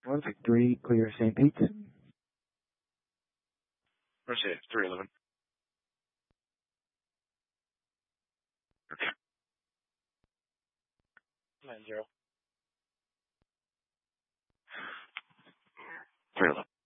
163, clear St. Pete. Mercedes, 311. Okay. 90. 311.